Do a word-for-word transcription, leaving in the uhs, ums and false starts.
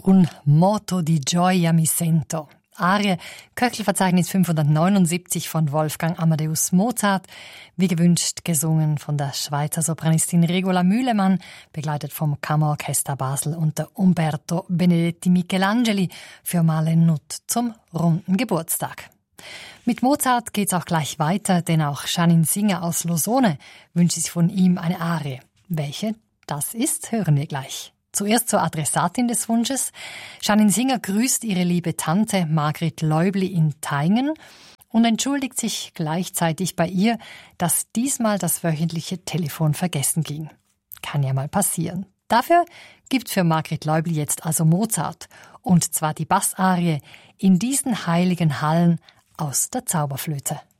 Un moto di gioia mi sento. Arie, Köchelverzeichnis fünfhundertneunundsiebzig von Wolfgang Amadeus Mozart, wie gewünscht gesungen von der Schweizer Sopranistin Regula Mühlemann, begleitet vom Kammerorchester Basel unter Umberto Benedetti Michelangeli für Marlene Nutt zum runden Geburtstag. Mit Mozart geht's auch gleich weiter, denn auch Janine Singer aus Losone wünscht sich von ihm eine Arie. Welche das ist, hören wir gleich. Zuerst zur Adressatin des Wunsches. Janine Singer grüßt ihre liebe Tante Margrit Leubli in Taingen und entschuldigt sich gleichzeitig bei ihr, dass diesmal das wöchentliche Telefon vergessen ging. Kann ja mal passieren. Dafür gibt für Margrit Leubli jetzt also Mozart, und zwar die Bassarie In diesen heiligen Hallen aus der Zauberflöte.